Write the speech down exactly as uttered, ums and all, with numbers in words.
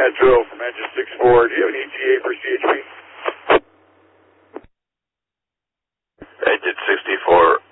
Matt Drill from Engine six four. Do you have an E T A for C H P? Engine sixty-four,